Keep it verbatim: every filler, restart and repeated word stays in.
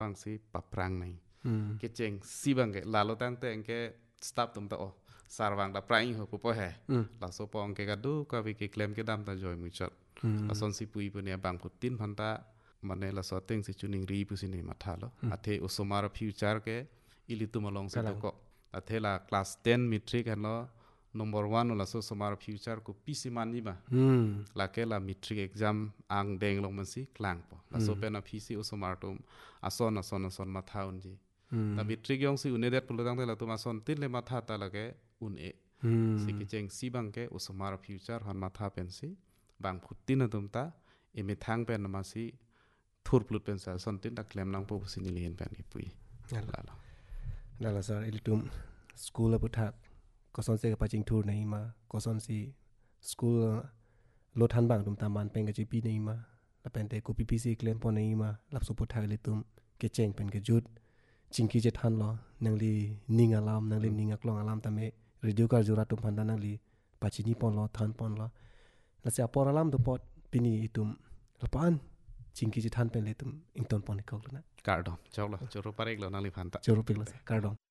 pang si paprang nai ke cheng si bang ke lalo tang te ke stop tum ta o sarwang da prang ho pu po he la so pong ke gadu ka vi ke klem ke dam ta joy mu chat la son si pui pu ne bang put tin phan ta mane la so teng si chuning ri pu si ne ma tha lo athe usomar future ke ilitum along si to ko athe la class ten metric han lo number one la so somar future ko pisi mani ma la ke la metric exam ang deng long man si klang po la so pe na pisi usomar tum ason ason ason ma tha un ji ta metric yong si une det pulu dang la tum ason tin le ma tha ta la ke un e si ke cheng si bang ke usomar future han ma tha pen si bang phut tin tum ta e me thang pen ma si thur plut pen sa son tin da klem nang po si ni len pen ki pui la la la sar ilitum school a puthat ko son se ka paching tour nei ma ko son si school lo than bang tum taman pen ga ji pi nei ma la pen te ko ppc claim po nei ma lap su putha ilitum ke cheng pen ke jut chingki je than lo nangli ning alam nangli ning aklong alam ta me radio kar jura tum phanda nangli pachini pon lo than pon lo la se apor alam tu pot pini itum lapan chingki je than pen le tum ington pon ko na cardon chawla choro parek lo nangli phanta choro pek lo cardon